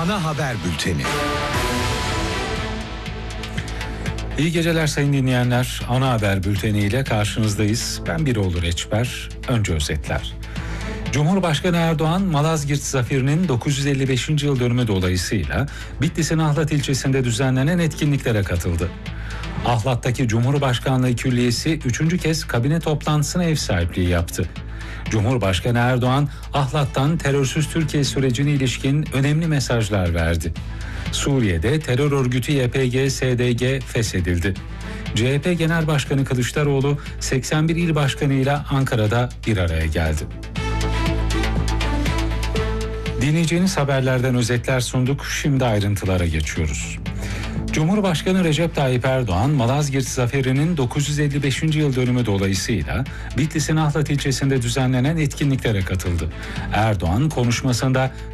Ana haber bülteni. İyi geceler sayın dinleyenler. Ana haber bülteniyle karşınızdayız. Ben Birol Reçber. Önce özetler. Cumhurbaşkanı Erdoğan, Malazgirt Zaferi'nin 955. yıl dönümü dolayısıyla Bitlis'in Ahlat ilçesinde düzenlenen etkinliklere katıldı. Ahlat'taki Cumhurbaşkanlığı Külliyesi 3. kez kabine toplantısına ev sahipliği yaptı. Cumhurbaşkanı Erdoğan, Ahlat'tan terörsüz Türkiye sürecine ilişkin önemli mesajlar verdi. Suriye'de terör örgütü YPG-SDG feshedildi. CHP Genel Başkanı Kılıçdaroğlu 81 il başkanıyla Ankara'da bir araya geldi. Dinleyeceğiniz haberlerden özetler sunduk. Şimdi ayrıntılara geçiyoruz. Cumhurbaşkanı Recep Tayyip Erdoğan, Malazgirt Zaferi'nin 955. yıl dönümü dolayısıyla Bitlis'in Ahlat ilçesinde düzenlenen etkinliklere katıldı. Erdoğan konuşmasında